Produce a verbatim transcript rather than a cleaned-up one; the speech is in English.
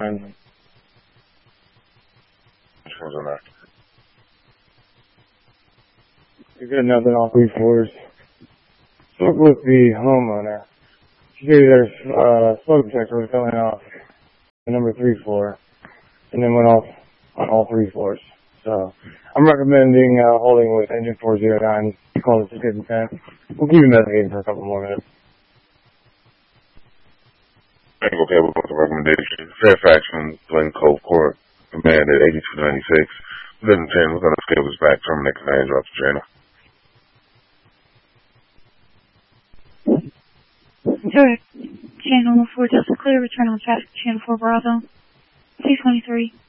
And Which one's on that? you got nothing all three floors. Spoke with the homeowner. She said their uh, smoke detector was going off the number three floor, and then went off on all three floors. So I'm recommending uh, holding with engine four zero nine. Call the certificate of intent. We'll keep investigating for a couple more minutes. I think okay with the recommendation. Fairfax from Glen Cove Court, command at eighty-two ninety-six. Lieutenant ten, we're going to scale this back, terminate command, drop the channel. Sorry, channel four Delta Clear, return on traffic, channel four Bravo, six twenty-three.